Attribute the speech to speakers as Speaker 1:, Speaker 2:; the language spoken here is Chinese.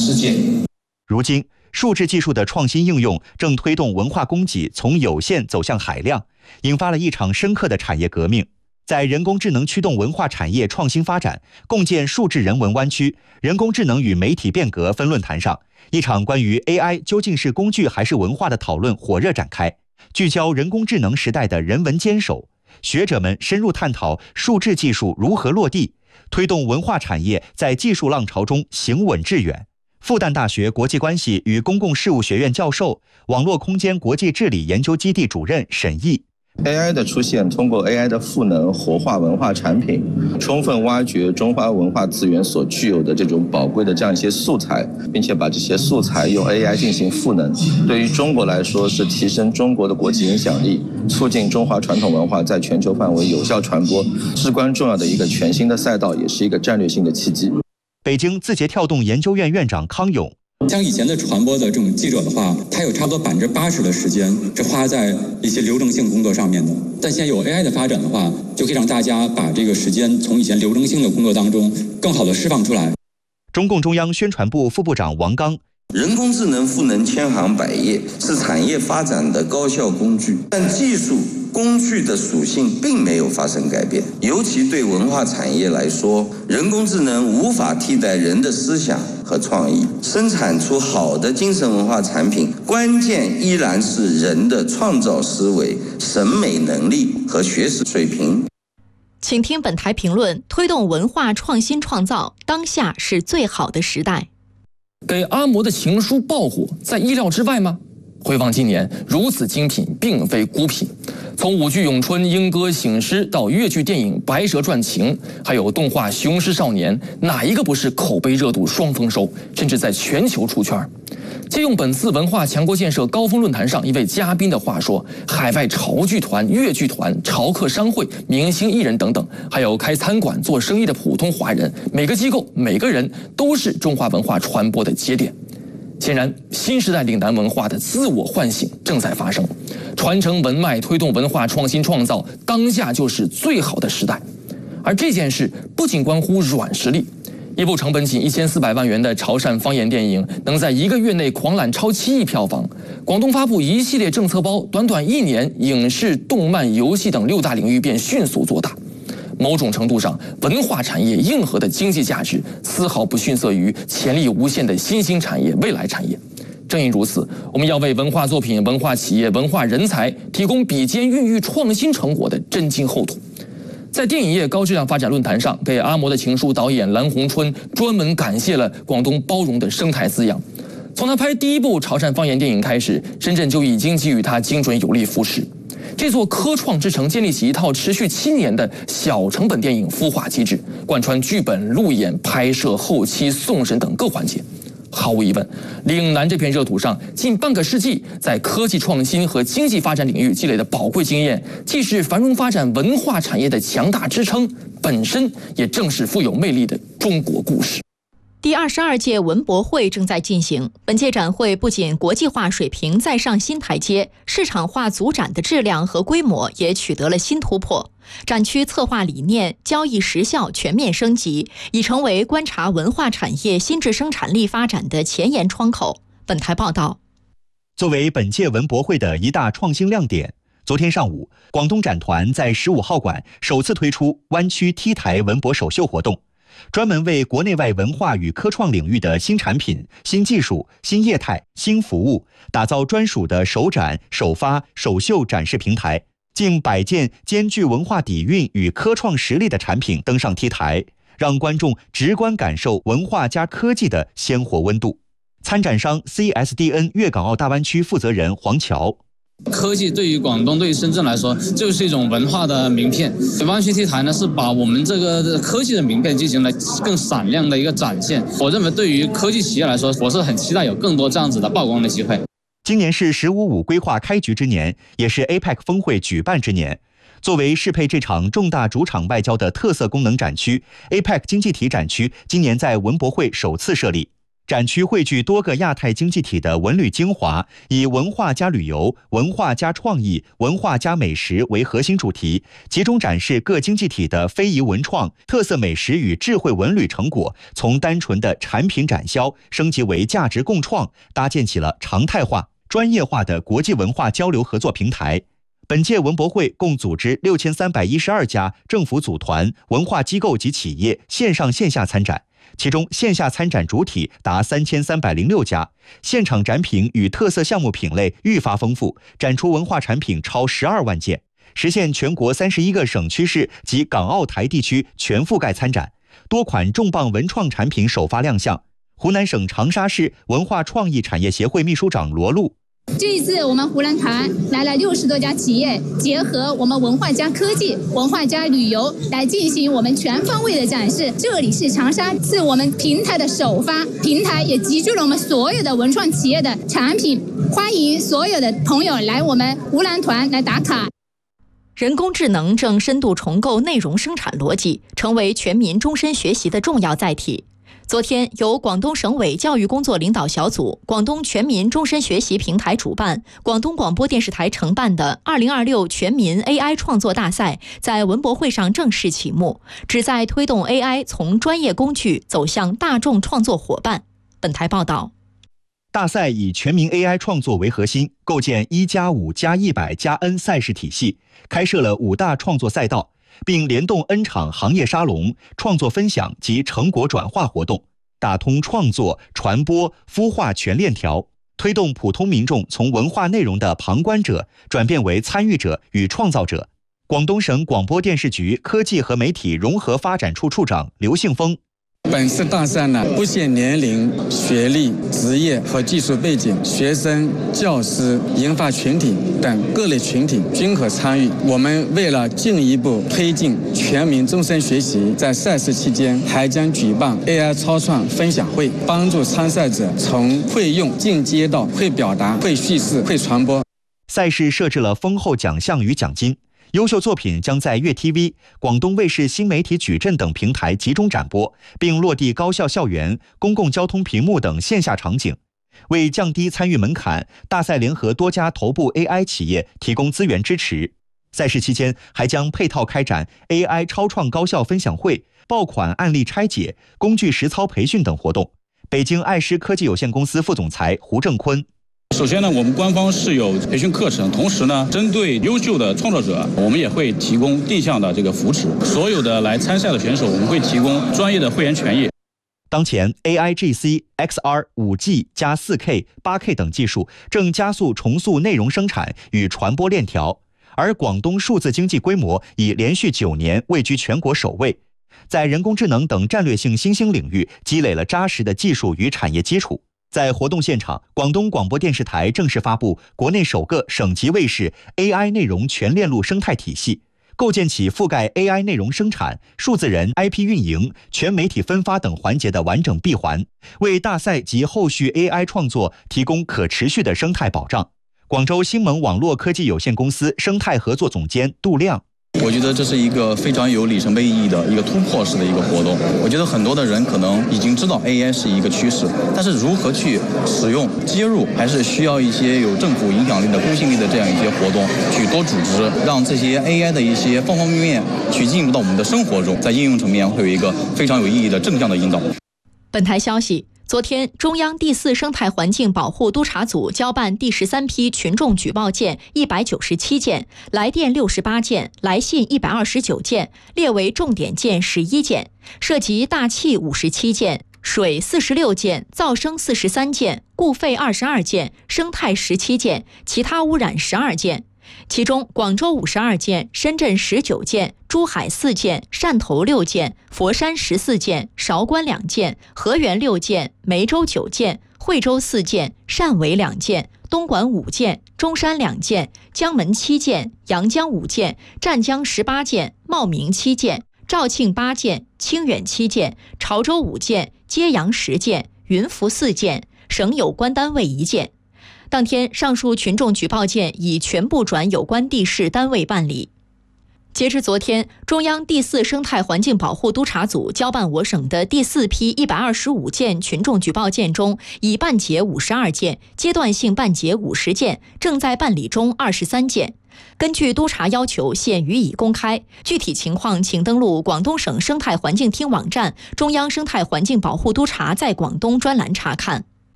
Speaker 1: 世界。
Speaker 2: 如今，数字技术的创新应用正推动文化供给从有限走向海量，引发了一场深刻的产业革命。在人工智能驱动文化产业创新发展，共建数字人文湾区、人工智能与媒体变革分论坛上，一场关于 AI 究竟是工具还是文化的讨论火热展开，聚焦人工智能时代的人文坚守。学者们深入探讨数字技术如何落地，推动文化产业在技术浪潮中行稳致远。复旦大学国际关系与公共事务学院教授、网络空间国际治理研究基地主任沈毅。
Speaker 3: AI 的出现，通过 AI 的赋能活化文化产品，充分挖掘中华文化资源所具有的这种宝贵的这样一些素材，并且把这些素材用 AI 进行赋能，对于中国来说是提升中国的国际影响力，促进中华传统文化在全球范围有效传播，至关重要的一个全新的赛道，也是一个战略性的契机。
Speaker 2: 北京字节跳动研究院院长康勇。
Speaker 4: 像以前的传播的这种记者的话，他有差不多80%的时间是花在一些流程性工作上面的。但现在有 AI 的发展的话，就可以让大家把这个时间从以前流程性的工作当中更好的释放出来。
Speaker 2: 中共中央宣传部副部长王刚。
Speaker 5: 人工智能赋能千行百业，是产业发展的高效工具，但技术工具的属性并没有发生改变。尤其对文化产业来说，人工智能无法替代人的思想和创意，生产出好的精神文化产品，关键依然是人的创造思维、审美能力和学识水平。
Speaker 6: 请听本台评论：推动文化创新创造，当下是最好的时代。
Speaker 7: 给阿嬷的情书爆火，在意料之外吗？回望今年，如此精品并非孤品。从舞剧《咏春》、莺歌醒狮到粤剧电影《白蛇传情》，还有动画《雄狮少年》，哪一个不是口碑热度双丰收，甚至在全球出圈？借用本次文化强国建设高峰论坛上一位嘉宾的话说，海外潮剧团、粤剧团、潮客商会、明星艺人等等，还有开餐馆做生意的普通华人，每个机构、每个人都是中华文化传播的节点。显然，新时代岭南文化的自我唤醒正在发生，传承文脉、推动文化创新创造，当下就是最好的时代。而这件事不仅关乎软实力。一部成本仅1400万元的潮汕方言电影，能在1个月内狂揽超7亿票房。广东发布一系列政策包，短短1年，影视、动漫、游戏等6大领域便迅速做大。某种程度上，文化产业硬核的经济价值丝毫不逊色于潜力无限的新兴产业、未来产业。正因如此，我们要为文化作品、文化企业、文化人才提供比肩孕育创新成果的真金厚土。在电影业高质量发展论坛上，给阿嬷的情书导演蓝洪春专门感谢了广东包容的生态滋养。从他拍第一部潮汕方言电影开始，深圳就已经给予他精准有力扶持。这座科创之城建立起一套持续7年的小成本电影孵化机制，贯穿剧本、路演、拍摄、后期、送审等各环节。毫无疑问，岭南这片热土上近半个世纪在科技创新和经济发展领域积累的宝贵经验，既是繁荣发展文化产业的强大支撑，本身也正是富有魅力的中国故事。
Speaker 6: 第22届文博会正在进行，本届展会不仅国际化水平再上新台阶，市场化组展的质量和规模也取得了新突破。展区策划理念、交易时效全面升级，已成为观察文化产业新质生产力发展的前沿窗口。本台报道。
Speaker 2: 作为本届文博会的一大创新亮点，昨天上午，广东展团在15号馆首次推出湾区 T 台文博首秀活动，专门为国内外文化与科创领域的新产品、新技术、新业态、新服务打造专属的首展、首发、首秀展示平台。近100件兼具文化底蕴与科创实力的产品登上 T 台，让观众直观感受文化加科技的鲜活温度。参展商 CSDN 粤港澳大湾区负责人黄乔。
Speaker 8: 科技对于广东、对于深圳来说，就是一种文化的名片。湾区 T 台呢，是把我们这个科技的名片进行了更闪亮的一个展现。我认为，对于科技企业来说，我是很期待有更多这样子的曝光的机会。
Speaker 2: 今年是“15+5”规划开局之年，也是 APEC 峰会举办之年。作为适配这场重大主场外交的特色功能展区，APEC 经济体展区今年在文博会首次设立。 展区汇聚多个亚太经济体的文旅精华，以文化加旅游、文化加创意、文化加美食为核心主题，集中展示各经济体的非遗文创、特色美食与智慧文旅成果，从单纯的产品展销升级为价值共创，搭建起了常态化、专业化的国际文化交流合作平台。本届文博会共组织6312家政府组团、文化机构及企业线上线下参展，其中线下参展主体达3306家，现场展品与特色项目品类愈发丰富，展出文化产品超12万件，实现全国31个省区市及港澳台地区全覆盖参展，多款重磅文创产品首发亮相。湖南省长沙市文化创意产业协会秘书长罗璐，
Speaker 1: 这一次我们湖南团来了60多家企业，结合我们文化加科技、文化加旅游来进行我们全方位的展示。这里是长沙，是我们平台的首发，平台也集聚了我们所有的文创企业的产品，欢迎所有的朋友来我们湖南团来打卡。
Speaker 6: 人工智能正深度重构内容生产逻辑，成为全民终身学习的重要载体。昨天，由广东省委教育工作领导小组、广东全民终身学习平台主办、广东广播电视台承办的2026全民 AI 创作大赛在文博会上正式启幕，旨在推动 AI 从专业工具走向大众创作伙伴。本台报道。
Speaker 2: 大赛以全民 AI 创作为核心，构建1+5+100+N 赛事体系，开设了5大创作赛道，并联动 N 场行业沙龙、创作分享及成果转化活动，打通创作、传播、孵化全链条，推动普通民众从文化内容的旁观者转变为参与者与创造者。广东省广播电视局科技和媒体融合发展处处长刘信峰，
Speaker 9: 本次大赛呢，不限年龄、学历、职业和技术背景，学生、教师、研发群体等各类群体均可参与。我们为了进一步推进全民终身学习，在赛事期间还将举办 AI 超创分享会，帮助参赛者从会用进阶到会表达、会叙事、会传播。
Speaker 2: 赛事设置了丰厚奖项与奖金。优秀作品将在粤 TV、广东卫视新媒体矩阵等平台集中展播，并落地高校校园、公共交通屏幕等线下场景。为降低参与门槛，大赛联合多家头部 AI 企业提供资源支持。赛事期间还将配套开展 AI 超创高校分享会、爆款案例拆解、工具实操培训等活动。北京爱诗科技有限公司副总裁胡正坤，
Speaker 10: 首先呢，我们官方是有培训课程，同时呢，针对优秀的创作者，我们也会提供定向的这个扶持。所有的来参赛的选手，我们会提供专业的会员权益。
Speaker 2: 当前 AIGC、XR、5G 加 4K、8K 等技术正加速重塑内容生产与传播链条，而广东数字经济规模已连续9年位居全国首位，在人工智能等战略性新兴领域积累了扎实的技术与产业基础。在活动现场，广东广播电视台正式发布国内首个省级卫视 AI 内容全链路生态体系，构建起覆盖 AI 内容生产、数字人、IP 运营、全媒体分发等环节的完整闭环，为大赛及后续 AI 创作提供可持续的生态保障。广州新盟网络科技有限公司生态合作总监杜亮，
Speaker 11: 我觉得这是一个非常有里程碑意义的一个突破式的一个活动。我觉得很多的人可能已经知道 AI 是一个趋势，但是如何去使用、接入，还是需要一些有政府影响力的、公信力的这样一些活动去多组织，让这些 AI 的一些方方面面去进入到我们的生活中，在应用层面会有一个非常有意义的正向的引导。
Speaker 6: 本台消息，昨天，中央第4生态环境保护督察组交办第13批群众举报件197件，来电68件，来信129件，列为重点件11件，涉及大气57件、水46件、噪声43件、固废22件、生态17件，其他污染12件。其中，广州52件，深圳19件，珠海4件，汕头6件，佛山14件，韶关2件，河源6件，梅州9件，惠州4件，汕尾2件，东莞5件，中山2件，江门7件，阳江5件，湛江18件，茂名7件，肇庆8件，清远7件，潮州5件，揭阳10件，云浮4件，省有关单位1件。当天，上述群众举报件已全部转有关地市单位办理。 截至昨天，中央第4生态环境保护督察组交办我省的第4批125件群众举报件中，已办结52件，阶段性办结50件，正在办理中23件。根据督察要求，现予以公开。具体情况请登录广东省生态环境厅网站中央生态环境保护督察在广东专栏查看。